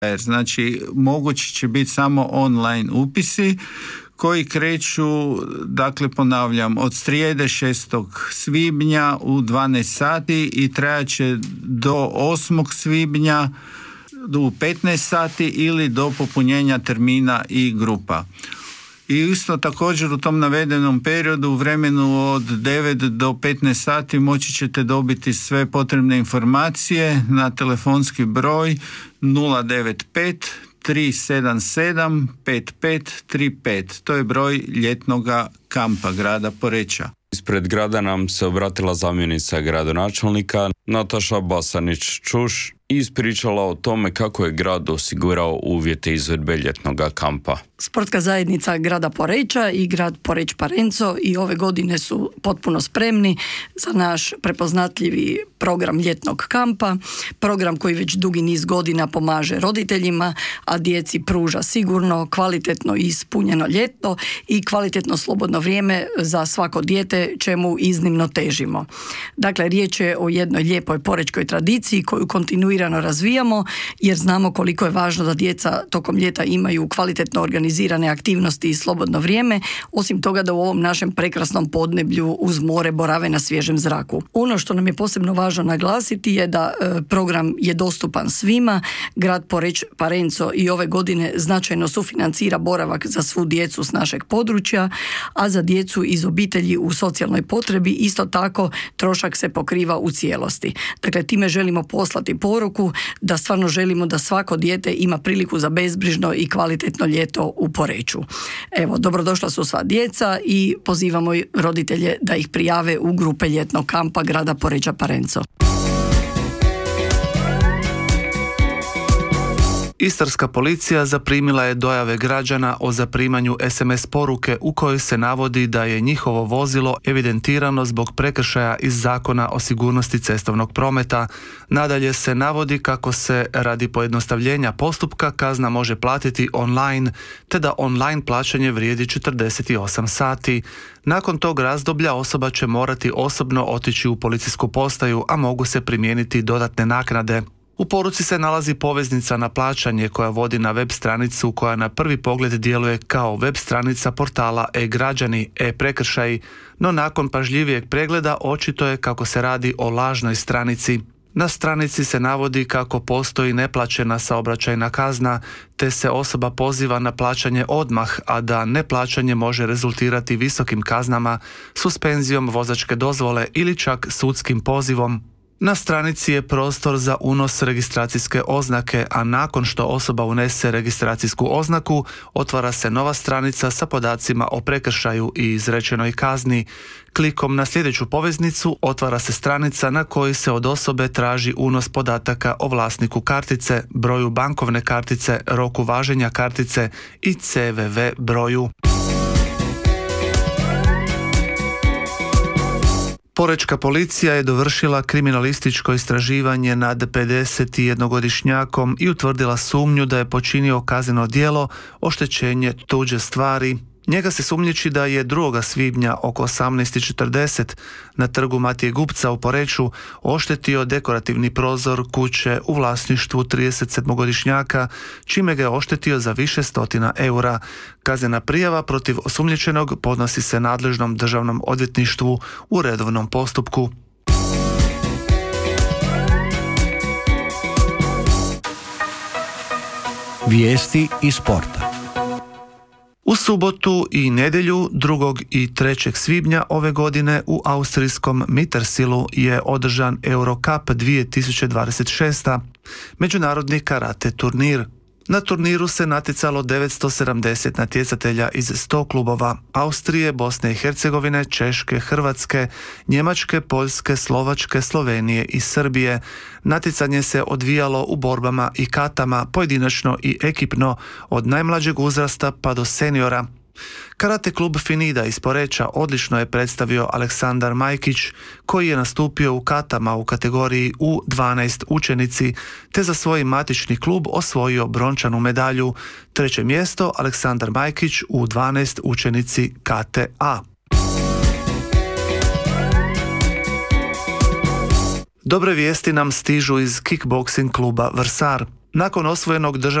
Znači, mogući će biti samo online upisi koji kreću, dakle ponavljam, od srijede 6. svibnja u 12 sati i trajaće do 8. svibnja u 15 sati ili do popunjenja termina i grupa. I isto također u tom navedenom periodu u vremenu od 9 do 15 sati moći ćete dobiti sve potrebne informacije na telefonski broj 095 377 5535. To je broj ljetnog kampa grada Poreča. Ispred grada nam se obratila zamjenica gradonačelnika Nataša Basanić-Čuš i ispričala o tome kako je grad osigurao uvjete izvedbe ljetnog kampa. Sportska zajednica grada Poreča i grad Poreč Parenco i ove godine su potpuno spremni za naš prepoznatljivi program ljetnog kampa, program koji već dugi niz godina pomaže roditeljima, a djeci pruža sigurno, kvalitetno i ispunjeno ljeto i kvalitetno slobodno vrijeme za svako dijete, čemu iznimno težimo. Dakle, riječ je o jednoj lijepoj porečkoj tradiciji koju kontinuirano razvijamo, jer znamo koliko je važno da djeca tokom ljeta imaju kvalitetno organizirane aktivnosti i slobodno vrijeme, osim toga da u ovom našem prekrasnom podneblju uz more borave na svježem zraku. Ono što nam je posebno važno naglasiti je da program je dostupan svima. Grad Poreč Parenco i ove godine značajno sufinancira boravak za svu djecu s našeg područja, a za djecu iz obitelji u socijalnoj potrebi isto tako trošak se pokriva u cijelosti. Dakle, time želimo poslati poruku da stvarno želimo da svako dijete ima priliku za bezbrižno i kvalitetno ljeto u Poreču. Evo, dobrodošla su sva djeca i pozivamo roditelje da ih prijave u grupe ljetnog kampa grada Poreča Parenco. Istarska policija zaprimila je dojave građana o zaprimanju SMS poruke u kojoj se navodi da je njihovo vozilo evidentirano zbog prekršaja iz Zakona o sigurnosti cestovnog prometa. Nadalje se navodi kako se radi pojednostavljenja postupka kazna može platiti online, te da online plaćanje vrijedi 48 sati. Nakon tog razdoblja osoba će morati osobno otići u policijsku postaju, a mogu se primijeniti dodatne naknade. U poruci se nalazi poveznica na plaćanje koja vodi na web stranicu koja na prvi pogled djeluje kao web stranica portala e-građani, e-prekršaji, no nakon pažljivijeg pregleda očito je kako se radi o lažnoj stranici. Na stranici se navodi kako postoji neplaćena saobraćajna kazna, te se osoba poziva na plaćanje odmah, a da neplaćanje može rezultirati visokim kaznama, suspenzijom vozačke dozvole ili čak sudskim pozivom. Na stranici je prostor za unos registracijske oznake, a nakon što osoba unese registracijsku oznaku, otvara se nova stranica sa podacima o prekršaju i izrečenoj kazni. Klikom na sljedeću poveznicu otvara se stranica na kojoj se od osobe traži unos podataka o vlasniku kartice, broju bankovne kartice, roku važenja kartice i CVV broju. Porečka policija je dovršila kriminalističko istraživanje nad 51-godišnjakom i utvrdila sumnju da je počinio kazneno djelo oštećenje tuđe stvari. Njega se sumnjiči da je 2. svibnja oko 18:40 na trgu Matije Gupca u Poreču oštetio dekorativni prozor kuće u vlasništvu 37-godišnjaka, čime ga je oštetio za više stotina eura. Kaznena prijava protiv osumnjičenog podnosi se nadležnom državnom odvjetništvu u redovnom postupku. Vijesti iz sporta. U subotu i nedjelju 2. i 3. svibnja ove godine u austrijskom Mittersilu je održan Eurocup 2026. međunarodni karate turnir. Na turniru se natjecalo 970 natjecatelja iz 100 klubova Austrije, Bosne i Hercegovine, Češke, Hrvatske, Njemačke, Poljske, Slovačke, Slovenije i Srbije. Natjecanje se odvijalo u borbama i katama, pojedinačno i ekipno, od najmlađeg uzrasta pa do seniora. Karate klub Finida iz Poreča odlično je predstavio Aleksandar Majkić, koji je nastupio u katama u kategoriji U12 učenici, te za svoj matični klub osvojio brončanu medalju. 3. mjesto Aleksandar Majkić u U12 učenici KTA. Dobre vijesti nam stižu iz kickboksing kluba Vrsar. Nakon osvojenog